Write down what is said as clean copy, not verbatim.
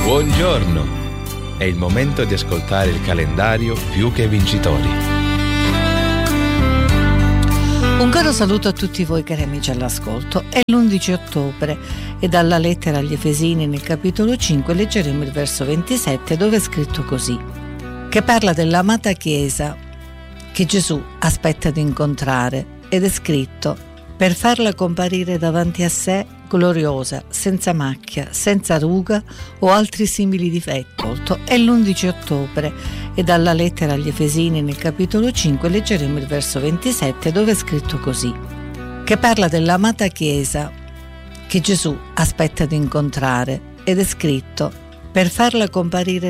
Buongiorno! È il momento di ascoltare il calendario Più che Vincitori. Un caro saluto a tutti voi cari amici all'ascolto. È l'11 ottobre e dalla lettera agli Efesini nel capitolo 5 leggeremo il verso 27 dove è scritto così, che parla dell'amata Chiesa che Gesù aspetta di incontrare ed è scritto per farla comparire davanti a sé gloriosa, senza macchia, senza ruga o altri simili difetti. È l'11 ottobre e dalla lettera agli Efesini nel capitolo 5 leggeremo il verso 27 dove è scritto così, che parla dell'amata Chiesa che Gesù aspetta di incontrare ed è scritto per farla comparire